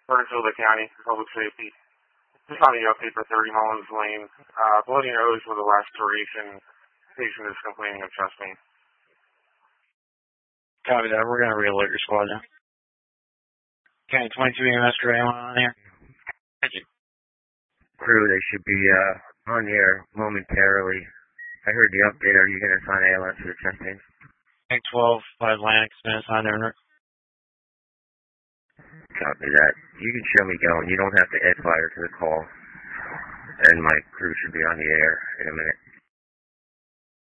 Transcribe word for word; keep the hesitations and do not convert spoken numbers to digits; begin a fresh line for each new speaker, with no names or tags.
Burnsville County, Public Safety. Just on the update for thirty Mullins Lane. Uh, bloody nose with a laceration. Patient is complaining of chest pain.
Copy that. We're going to re-alert your squad now. Okay, twenty-two E M S crew, anyone on here? Thank you.
Crew, they should be uh, on the air momentarily. I heard the update. Are you going to assign A L S for the chest pain?
Tank twelve by Atlantic has been assigned there.
Copy that. You can show me going. You don't have to add fire to the call. And my crew should be on the air in a minute.